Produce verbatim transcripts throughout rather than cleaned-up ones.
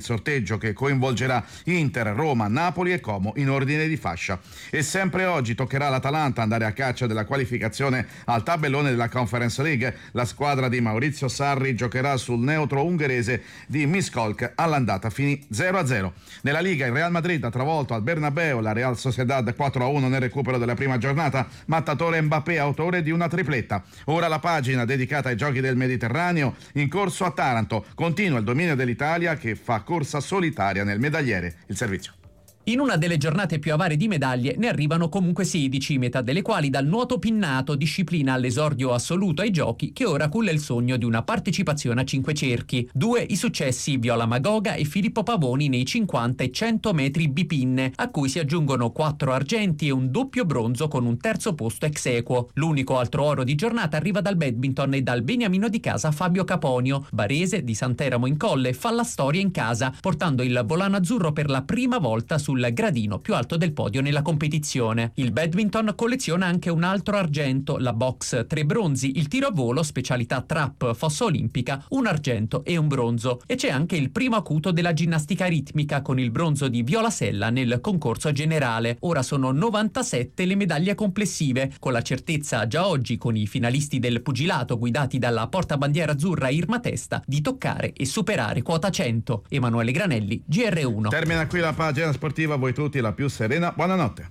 sorteggio che coinvolgerà Inter, Roma, Napoli e Como in ordine di fascia. E sempre oggi toccherà all'Atalanta andare a caccia della qualificazione al tabellone della Conference League. La squadra di Maurizio Sarri giocherà sul neutro ungherese di Miskolc. All'andata finì zero a zero. Nella Liga il Real Madrid ha travolto al Bernabeu la Real Sociedad quattro a uno nel recupero della prima giornata. Mattatore Mbappé, autore di una tripletta. Ora la pagina dedicata ai giochi del Mediterraneo in corso a Taranto. Continua il dominio dell'Italia che fa corsa solitaria nel medagliere. Il servizio. In una delle giornate più avare di medaglie ne arrivano comunque sedici, metà delle quali dal nuoto pinnato, disciplina all'esordio assoluto ai giochi che ora culla il sogno di una partecipazione a cinque cerchi. Due i successi Viola Magoga e Filippo Pavoni nei cinquanta e cento metri bipinne, a cui si aggiungono quattro argenti e un doppio bronzo con un terzo posto ex equo. L'unico altro oro di giornata arriva dal badminton e dal beniamino di casa Fabio Caponio. Barese di Santeramo in Colle fa la storia in casa, portando il volano azzurro per la prima volta sul gradino più alto del podio nella competizione. Il badminton colleziona anche un altro argento, la box tre bronzi, il tiro a volo specialità trap fossa olimpica, un argento e un bronzo. E c'è anche il primo acuto della ginnastica ritmica con il bronzo di Viola Sella nel concorso generale. Ora sono novantasette le medaglie complessive, con la certezza già oggi con i finalisti del pugilato guidati dalla portabandiera azzurra Irma Testa di toccare e superare quota cento. Emanuele Granelli, G R uno. Termina qui la pagina sportiva. A voi tutti la più serena buonanotte.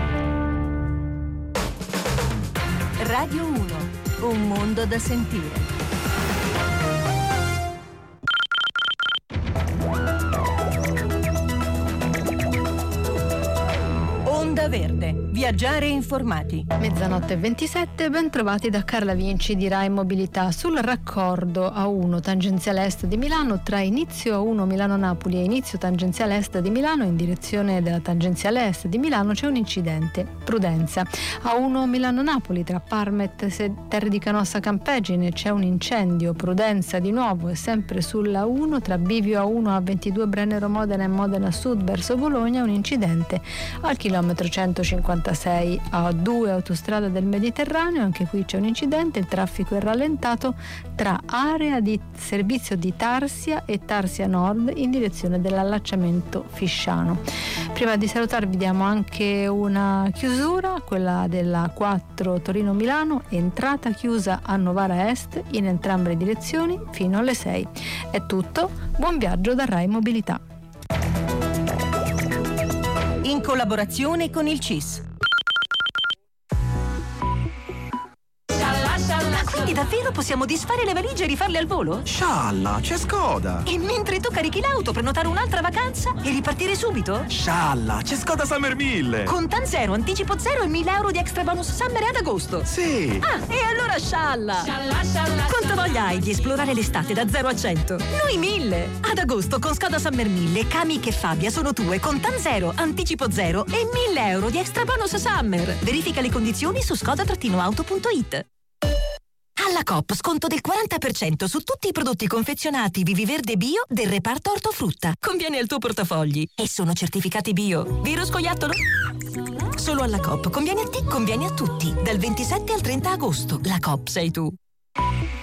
Radio uno, un mondo da sentire. Onda Verde, viaggiare informati. Mezzanotte e ventisette, ben trovati da Carla Vinci di Rai Mobilità sul raccordo A uno tangenziale est di Milano tra inizio A uno Milano-Napoli e inizio tangenziale est di Milano in direzione della tangenziale est di Milano c'è un incidente. Prudenza. A uno Milano-Napoli tra Parmet e Terre di Canossa Campeggine c'è un incendio. Prudenza di nuovo e sempre sulla A uno tra Bivio A uno A ventidue Brennero Modena e Modena Sud verso Bologna un incidente al chilometro centocinquantasei. A due autostrada del Mediterraneo, anche qui c'è un incidente, il traffico è rallentato tra area di servizio di Tarsia e Tarsia Nord in direzione dell'allacciamento Fisciano. Prima di salutarvi diamo anche una chiusura, quella della quattro Torino-Milano, entrata chiusa a Novara Est in entrambe le direzioni fino alle sei. È tutto, buon viaggio da Rai Mobilità. In collaborazione con il C I S. Quindi davvero possiamo disfare le valigie e rifarle al volo? Scialla, c'è Skoda! E mentre tu carichi l'auto, prenotare un'altra vacanza e ripartire subito? Scialla, c'è Skoda Summer mille! Con Tan Zero, anticipo zero e mille euro di extra bonus summer ad agosto. Sì! Ah, e allora scialla! Scialla, scialla! Quanta voglia hai di esplorare l'estate da zero a cento? Noi mille! Ad agosto con Skoda Summer mille, Kamiq e Fabia sono tue con Tan Zero, anticipo zero e mille euro di extra bonus summer. Verifica le condizioni su skoda auto punto it. Alla Coop sconto del quaranta per cento su tutti i prodotti confezionati Viviverde Bio del reparto ortofrutta. Conviene al tuo portafogli e sono certificati bio. Vero scoiattolo? Solo alla Coop. Conviene a te, conviene a tutti. Dal ventisette al trenta agosto. La Coop sei tu.